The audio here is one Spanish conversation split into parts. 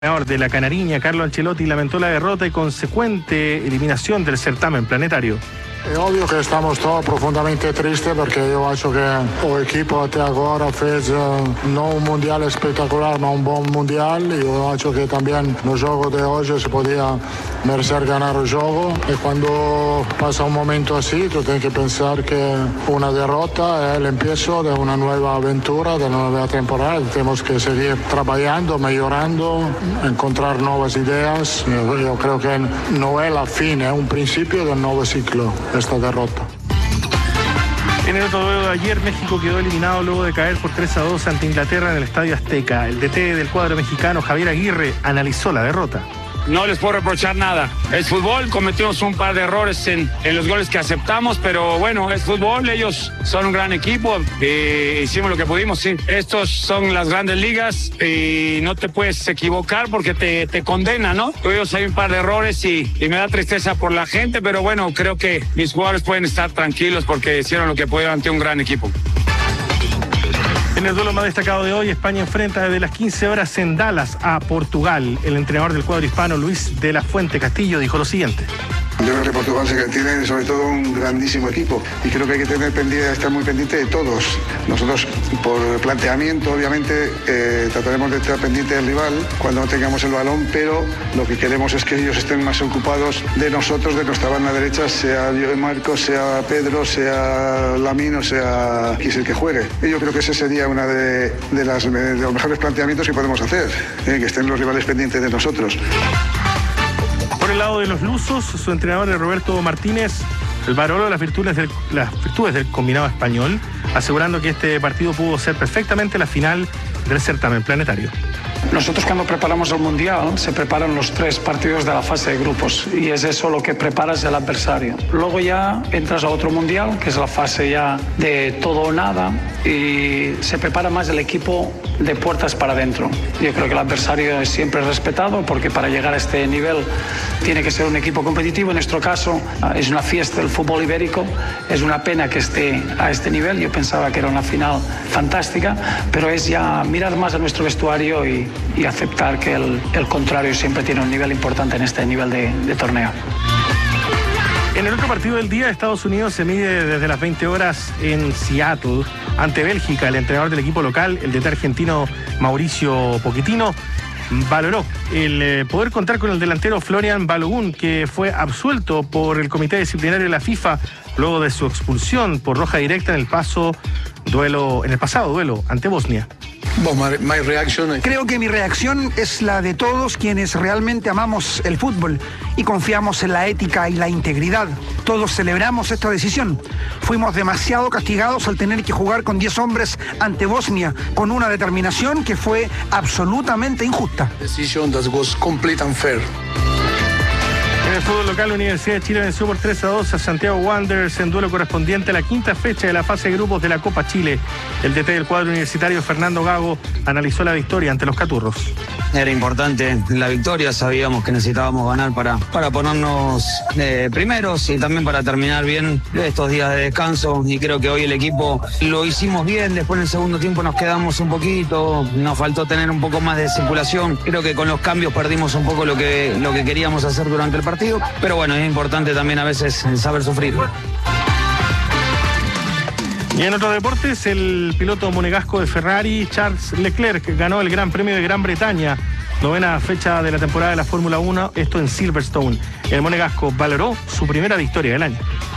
El entrenador de la Canariña, Carlo Ancelotti, lamentó la derrota y consecuente eliminación del certamen planetario. È ovvio che stiamo profondamente tristi perché io penso che l'equipo até agora fez non un mondiale spettacolare ma un buon mondiale. Io penso che también no gioco de oggi si podía merecer ganar el gioco e quando pasa un momento así tú tienes que pensar que una derrota es el empiezo de una nueva aventura, de una nueva temporada. Tenemos que seguir trabajando, mejorando, encontrar nuevas ideas. Yo creo que no es la fin, es un principio del nuevo ciclo esta derrota. En el otro duelo de ayer, México quedó eliminado luego de caer por 3-2 ante Inglaterra en el Estadio Azteca. El DT del cuadro mexicano, Javier Aguirre, analizó la derrota. No les puedo reprochar nada. Es fútbol, cometimos un par de errores en los goles que aceptamos, pero bueno, es fútbol, ellos son un gran equipo, hicimos lo que pudimos, sí. Estos son las grandes ligas y no te puedes equivocar porque te condenan, ¿no? Ellos hay un par de errores y me da tristeza por la gente, pero bueno, creo que mis jugadores pueden estar tranquilos porque hicieron lo que pudieron ante un gran equipo. En el duelo más destacado de hoy, España enfrenta desde las 15 horas en Dallas a Portugal. El entrenador del cuadro hispano, Luis de la Fuente Castillo, dijo lo siguiente. Yo creo que Portugal tiene sobre todo un grandísimo equipo y creo que hay que estar muy pendiente de todos. Nosotros, por planteamiento, obviamente, trataremos de estar pendiente del rival cuando no tengamos el balón, pero lo que queremos es que ellos estén más ocupados de nosotros, de nuestra banda derecha, sea yo, Marcos, sea Pedro, sea Lamine o sea quien el que juegue. Y yo creo que ese sería uno de los mejores planteamientos que podemos hacer, que estén los rivales pendientes de nosotros. Por el lado de los lusos, su entrenador es Roberto Martínez, valoró las virtudes del combinado español, asegurando que este partido pudo ser perfectamente la final del certamen planetario. Nosotros cuando preparamos el Mundial se preparan los 3 partidos de la fase de grupos y es eso lo que preparas del adversario. Luego ya entras a otro Mundial, que es la fase ya de todo o nada, y se prepara más el equipo de puertas para adentro. Yo creo que el adversario es siempre respetado porque para llegar a este nivel tiene que ser un equipo competitivo. En nuestro caso es una fiesta del fútbol ibérico, es una pena que esté a este nivel. Yo pensaba que era una final fantástica, pero es ya mirar más a nuestro vestuario y aceptar que el contrario siempre tiene un nivel importante en este nivel de torneo. En el otro partido del día, Estados Unidos se mide desde las 20 horas en Seattle ante Bélgica. El entrenador del equipo local, el DT argentino Mauricio Pochettino, valoró el poder contar con el delantero Florian Balogun, que fue absuelto por el comité disciplinario de la FIFA luego de su expulsión por roja directa en el pasado duelo ante Bosnia. Creo que mi reacción es la de todos quienes realmente amamos el fútbol y confiamos en la ética y la integridad. Todos celebramos esta decisión. Fuimos demasiado castigados al tener que jugar con 10 hombres ante Bosnia, con una determinación que fue absolutamente injusta. En el fútbol local, la Universidad de Chile venció por 3-2 a Santiago Wanderers en duelo correspondiente a la 5ª fecha de la fase de grupos de la Copa Chile. El DT del cuadro universitario, Fernando Gago, analizó la victoria ante los Caturros. Era importante la victoria, sabíamos que necesitábamos ganar para ponernos primeros y también para terminar bien estos días de descanso, y creo que hoy el equipo lo hicimos bien. Después en el segundo tiempo nos quedamos un poquito, nos faltó tener un poco más de circulación, creo que con los cambios perdimos un poco lo que queríamos hacer durante el partido, pero bueno, es importante también a veces saber sufrir. Y en otros deportes, el piloto monegasco de Ferrari, Charles Leclerc, ganó el Gran Premio de Gran Bretaña, 9ª fecha de la temporada de la Fórmula 1, esto en Silverstone. El monegasco valoró su primera victoria del año.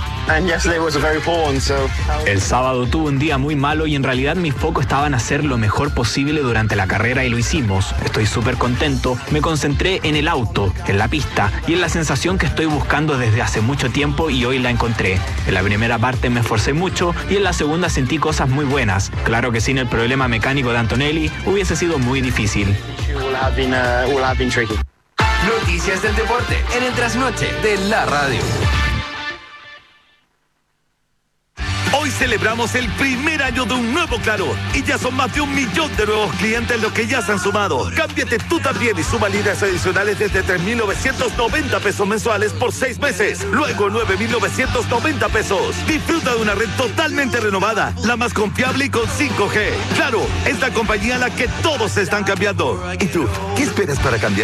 El sábado tuve un día muy malo y en realidad mi foco estaba en hacer lo mejor posible durante la carrera y lo hicimos. Estoy súper contento, me concentré en el auto, en la pista y en la sensación que estoy buscando desde hace mucho tiempo y hoy la encontré. En la primera parte me esforcé mucho y en la segunda sentí cosas muy buenas. Claro que sin el problema mecánico de Antonelli hubiese sido muy difícil. Noticias del deporte en el trasnoche de la radio. Hoy celebramos el primer año de un nuevo Claro y ya son más de 1 millón de nuevos clientes los que ya se han sumado. Cámbiate tú también y suma líneas adicionales desde 3.990 pesos mensuales por 6 meses. Luego 9.990 pesos. Disfruta de una red totalmente renovada, la más confiable y con 5G. Claro, es la compañía a la que todos se están cambiando. ¿Y tú, qué esperas para cambiar?